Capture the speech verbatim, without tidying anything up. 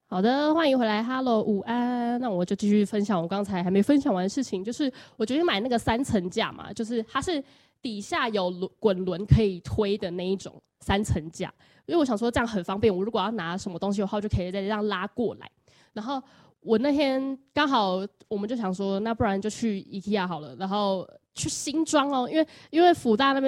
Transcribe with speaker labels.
Speaker 1: 好的，欢迎回来 ，Hello， 午安。那我就继续分享我刚才还没分享完的事情，就是我决定买那个三层架嘛，就是它是底下有轮滚轮可以推的那一种三层架，因为我想说这样很方便，我如果要拿什么东西的话，我就可以再这样拉过来。然后我那天刚好我们就想说，那不然就去 IKEA 好了，然后去新庄哦，因为因为辅大那边